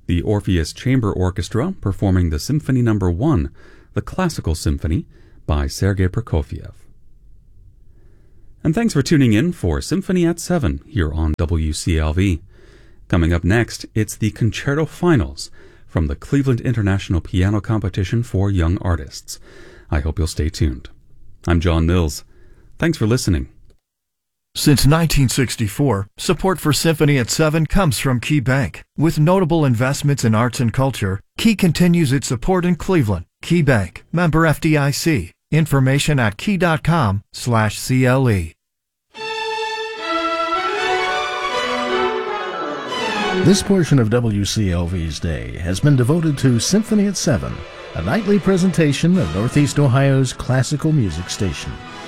the Orpheus Chamber Orchestra performing the Symphony No. 1, the Classical Symphony, by Sergei Prokofiev. And thanks for tuning in for Symphony at 7 here on WCLV. Coming up next, it's the Concerto Finals from the Cleveland International Piano Competition for Young Artists. I hope you'll stay tuned. I'm John Mills. Thanks for listening. Since 1964, support for Symphony at 7 comes from Key Bank. With notable investments in arts and culture, Key continues its support in Cleveland. Key Bank, member FDIC. Information at key.com/CLE. This portion of WCLV's day has been devoted to Symphony at 7, a nightly presentation of Northeast Ohio's classical music station.